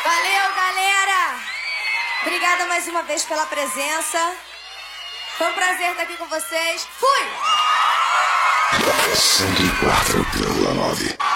Valeu, galera! Obrigada mais uma vez pela presença. Foi um prazer estar aqui com vocês. Fui! 104,9